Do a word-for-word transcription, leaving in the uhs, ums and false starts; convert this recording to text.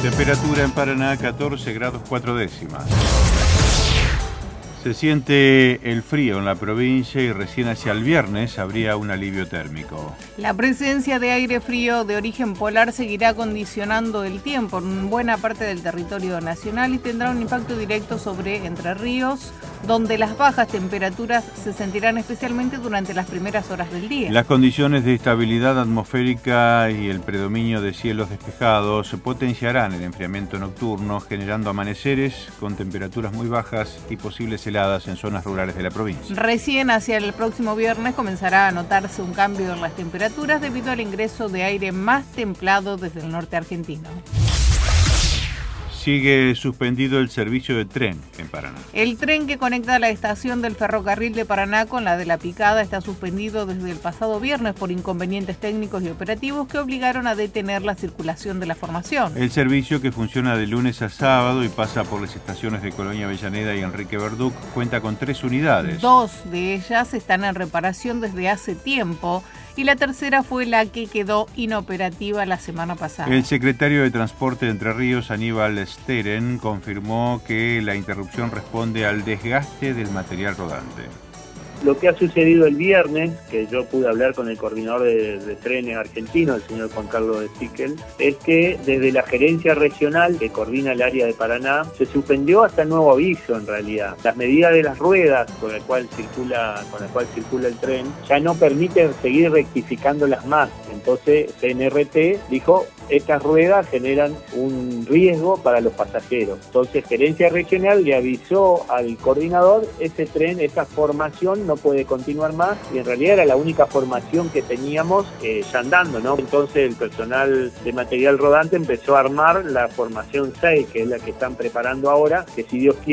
Temperatura en Paraná, catorce grados cuatro décimas. Se siente el frío en la provincia y recién hacia el viernes habría un alivio térmico. La presencia de aire frío de origen polar seguirá condicionando el tiempo en buena parte del territorio nacional y tendrá un impacto directo sobre Entre Ríos, donde las bajas temperaturas se sentirán especialmente durante las primeras horas del día. Las condiciones de estabilidad atmosférica y el predominio de cielos despejados potenciarán el enfriamiento nocturno, generando amaneceres con temperaturas muy bajas y posibles heladas en zonas rurales de la provincia. Recién hacia el próximo viernes comenzará a notarse un cambio en las temperaturas debido al ingreso de aire más templado desde el norte argentino. Sigue suspendido el servicio de tren en Paraná. El tren que conecta la estación del ferrocarril de Paraná con la de La Picada está suspendido desde el pasado viernes por inconvenientes técnicos y operativos que obligaron a detener la circulación de la formación. El servicio, que funciona de lunes a sábado y pasa por las estaciones de Colonia Avellaneda y Enrique Verduc, cuenta con tres unidades. Dos de ellas están en reparación desde hace tiempo y la tercera fue la que quedó inoperativa la semana pasada. El secretario de Transporte de Entre Ríos, Aníbal Steren, confirmó que la interrupción responde al desgaste del material rodante. Lo que ha sucedido el viernes, que yo pude hablar con el coordinador de, de trenes argentino, el señor Juan Carlos de Siquel, es que desde la gerencia regional que coordina el área de Paraná, se suspendió hasta nuevo aviso en realidad. Las medidas de las ruedas con las cual circula, con las cual circula el tren ya no permiten seguir rectificándolas más. Entonces C N R T dijo, estas ruedas generan un riesgo para los pasajeros. Entonces gerencia regional le avisó al coordinador, ese tren, esa formación no puede continuar más, y en realidad era la única formación que teníamos eh, ya andando, ¿no? Entonces el personal de material rodante empezó a armar la formación seis, que es la que están preparando ahora, que si Dios quiere